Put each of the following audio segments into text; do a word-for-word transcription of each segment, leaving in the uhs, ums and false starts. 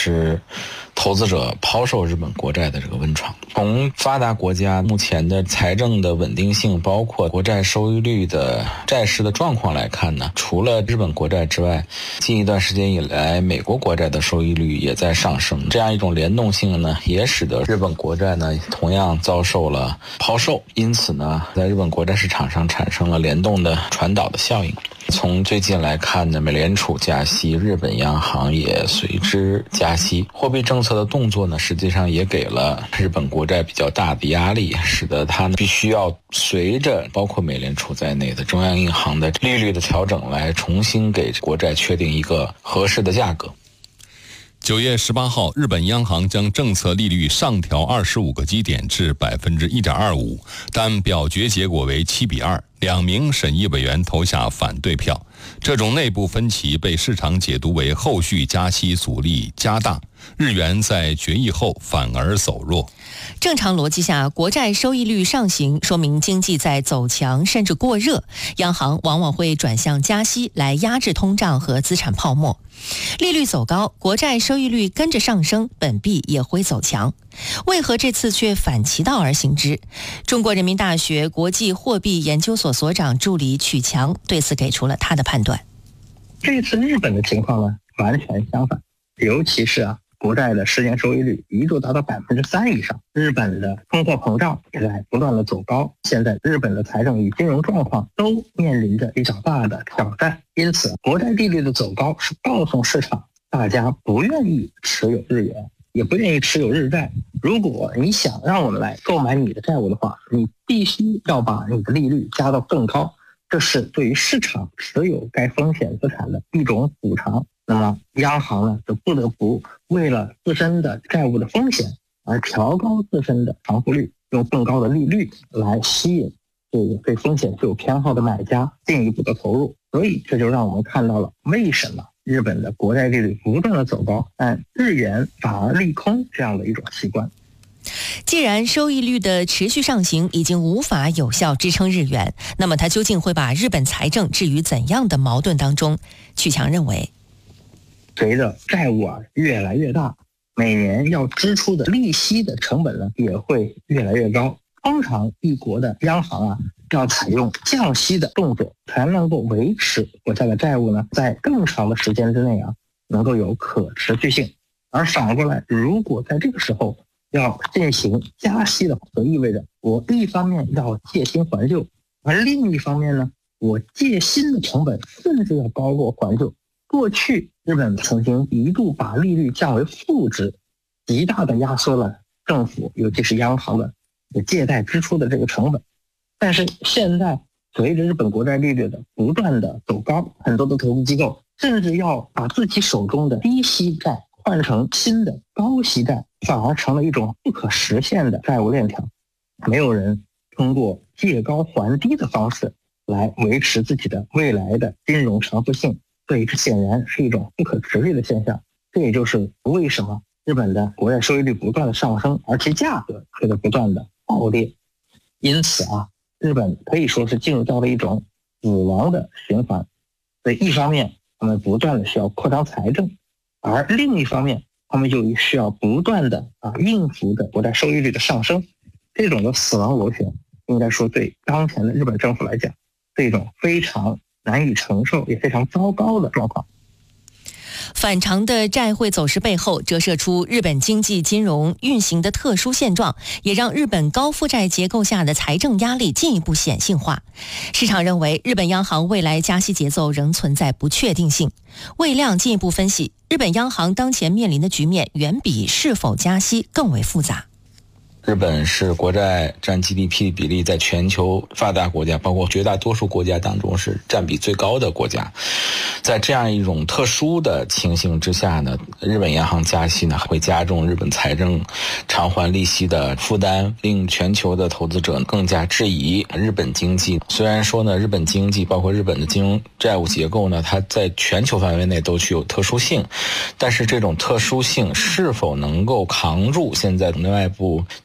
是投资者抛售日本国债的这个温床。从发达国家目前的财政的稳定性，包括国债收益率的债市的状况来看呢，除了日本国债之外，近一段时间以来美国国债的收益率也在上升，这样一种联动性呢，也使得日本国债呢同样遭受了抛售，因此呢，在日本国债市场上产生了联动的传导的效应。从最近来看呢，美联储加息，日本央行也随之加息，货币政策的动作呢，实际上也给了日本国债比较大的压力，使得它必须要随着包括美联储在内的中央银行的利率的调整，来重新给国债确定一个合适的价格。 九月十八号，日本央行将政策利率上调二十五个基点至百分之一点二五，但表决结果为七比二，两名审议委员投下反对票。这种内部分歧被市场解读为后续加息阻力加大，日元在决议后反而走弱。 正常逻辑下，国债收益率上行，说明经济在走强甚至过热，央行往往会转向加息来压制通胀和资产泡沫。利率走高，国债收益率跟着上升，本币也会走强。为何这次却反其道而行之？中国人民大学国际货币研究所所长助理曲强对此给出了他的判断。 这次日本的情况呢，完全相反，尤其是啊，国债的十年收益率一度达到百分之三以上，日本的通货膨胀也在不断的走高，现在日本的财政与金融状况都面临着比较大的挑战，因此国债利率的走高是告诉市场，大家不愿意持有日元，也不愿意持有日债。如果你想让我们来购买你的债务的话，你必须要把你的利率加到更高，这是对于市场持有该风险资产的一种补偿。那么央行呢，就不得不为了自身的债务的风险而调高自身的偿付率，用更高的利率来吸引这个对风险具有偏好的买家进一步的投入。所以这就让我们看到了为什么日本的国债利率不断的走高，但日元反而利空这样的一种习惯。 既然收益率的持续上行已经无法有效支撑日元，那么它究竟会把日本财政置于怎样的矛盾当中？曲强认为， 随着债务啊越来越大，每年要支出的利息的成本呢也会越来越高。通常一国的央行啊要采用降息的动作，才能够维持国家的债务呢在更长的时间之内啊能够有可持续性。而反过来，如果在这个时候要进行加息的话，则意味着我一方面要借新还旧，而另一方面呢，我借新的成本甚至要高过还旧。过去日本曾经一度把利率降为负值，极大的压缩了政府尤其是央行的借贷支出的这个成本。但是现在随着日本国债利率的不断的走高，很多的投资机构甚至要把自己手中的低息债换成新的高息债，反而成了一种不可实现的债务链条。没有人通过借高还低的方式来维持自己的未来的金融偿付性，所以这显然是一种不可持续的现象。这也就是为什么日本的国债收益率不断的上升，而其价格却在不断的暴跌。因此啊，日本可以说是进入到了一种死亡的循环。所以一方面他们不断的需要扩张财政，而另一方面他们又需要不断的啊应付的国债收益率的上升。这种的死亡螺旋应该说对当前的日本政府来讲是一种非常难以承受也非常糟糕的状况。 反常的债汇走势背后折射出日本经济金融运行的特殊现状，也让日本高负债结构下的财政压力进一步显性化。市场认为日本央行未来加息节奏仍存在不确定性。魏亮进一步分析，日本央行当前面临的局面远比是否加息更为复杂。 日本是国债占 G D P 比例在全球发达国家，包括绝大多数国家当中是占比最高的国家。在这样一种特殊的情形之下呢，日本央行加息呢会加重日本财政偿还利息的负担，令全球的投资者更加质疑日本经济。虽然说呢，日本经济包括日本的金融债务结构呢，它在全球范围内都具有特殊性，但是这种特殊性是否能够扛住现在的外部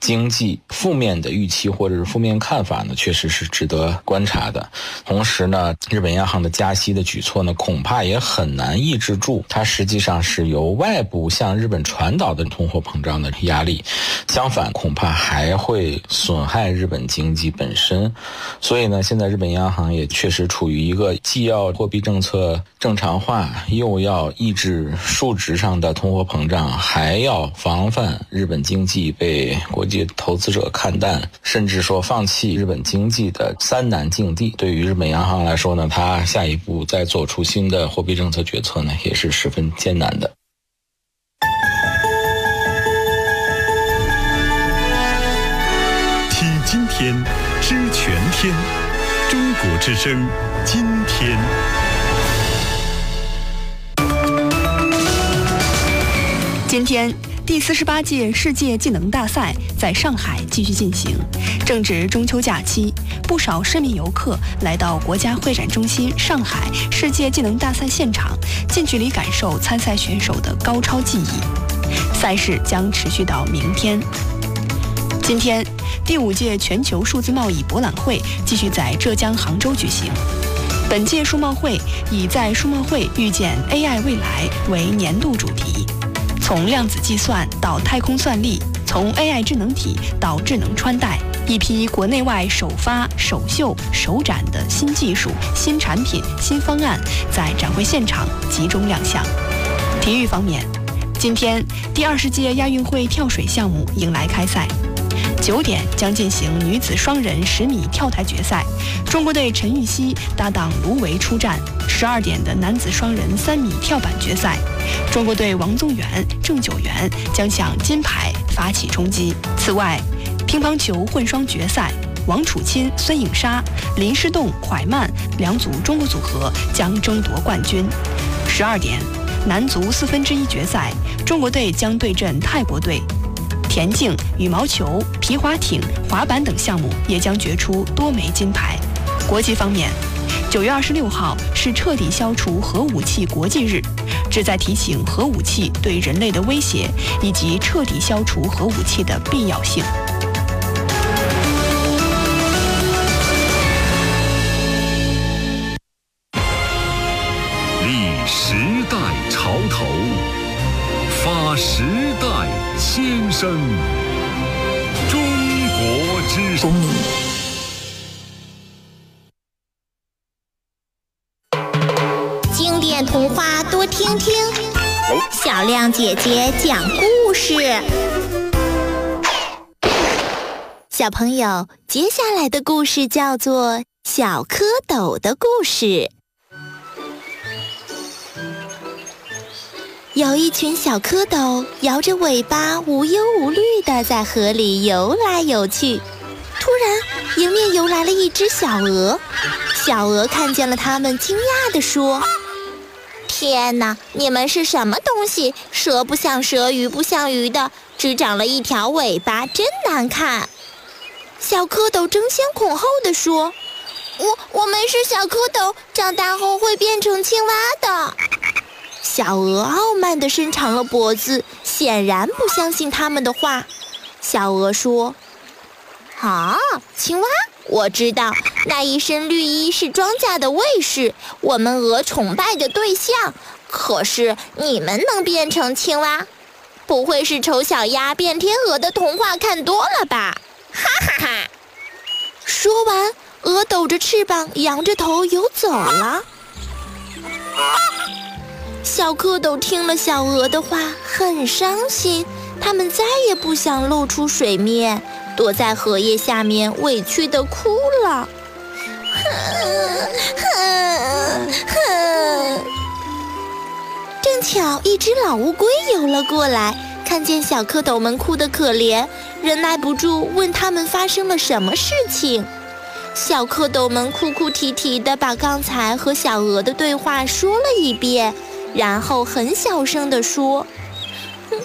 经济负面的预期或者是负面看法呢，确实是值得观察的。同时呢，日本央行的加息的举措呢，恐怕也很难抑制住它实际上是由外部向日本传导的通货膨胀的压力，相反恐怕还会损害日本经济本身。所以呢，现在日本央行也确实处于一个既要货币政策正常化，又要抑制数值上的通货膨胀，还要防范日本经济被国际投资者看淡，甚至说放弃日本经济的三难境地。对于日本央行来说呢，它下一步再做出新的货币政策决策呢，也是十分艰难的。 听今天，知全天，中国之声，今天。 今天，第四十八届世界技能大赛在上海继续进行。正值中秋假期，不少市民游客来到国家会展中心上海世界技能大赛现场，近距离感受参赛选手的高超技艺。赛事将持续到明天。今天，第五届全球数字贸易博览会继续在浙江杭州举行。本届数贸会以在数贸会遇见 A I 未来为年度主题。从量子计算到太空算力，从 A I 智能体到智能穿戴，一批国内外首发、首秀、首展的新技术、新产品、新方案在展会现场集中亮相。体育方面，今天第二十届亚运会跳水项目迎来开赛。九点将进行女子双人十米跳台决赛，中国队陈芋汐搭档卢维出战。十二点的男子双人三米跳板决赛，中国队王宗源、郑九元将向金牌发起冲击。此外，乒乓球混双决赛，王楚钦、孙颖莎、林诗栋、蒯曼两组中国组合将争夺冠军。十二点，男足四分之一决赛，中国队将对阵泰国队。田径、羽毛球、皮划艇、滑板等项目也将决出多枚金牌。国际方面，九月二十六号是彻底消除核武器国际日，旨在提醒核武器对人类的威胁以及彻底消除核武器的必要性。 立时代潮头，发时代先声。中国之声。 经典童话多听听，小亮姐姐讲故事。小朋友，接下来的故事叫做《小蝌蚪的故事》。有一群小蝌蚪摇着尾巴，无忧无虑地在河里游来游去。突然，迎面游来了一只小鹅。小鹅看见了它们，惊讶地说：“天哪，你们是什么东西？蛇不像蛇，鱼不像鱼的，只长了一条尾巴，真难看。”小蝌蚪争先恐后地说：“我我们是小蝌蚪，长大后会变成青蛙的。”小鹅傲慢地伸长了脖子，显然不相信他们的话。小鹅说：“啊，青蛙，我知道，那一身绿衣是庄稼的卫士，我们鹅崇拜的对象。可是你们能变成青蛙，不会是丑小鸭变天鹅的童话看多了吧？哈哈哈！”说完，鹅抖着翅膀，扬着头游走了。小蝌蚪听了小鹅的话，很伤心，它们再也不想露出水面，躲在荷叶下面，委屈地哭了。正巧一只老乌龟游了过来，看见小蝌蚪们哭得可怜，忍耐不住问他们发生了什么事情。小蝌蚪们哭哭啼啼地把刚才和小鹅的对话说了一遍，然后很小声地说：“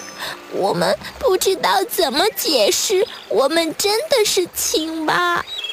我们不知道怎么解释，我们真的是青蛙。”